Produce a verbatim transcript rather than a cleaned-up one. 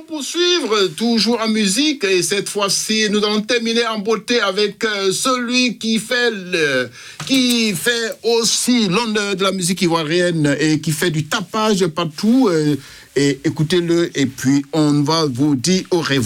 poursuivre, toujours en musique, et cette fois-ci, nous allons terminer en beauté avec euh, celui qui fait, le, qui fait aussi l'honneur de la musique ivoirienne et qui fait du tapage partout. Euh, et écoutez-le, et puis on va vous dire au revoir.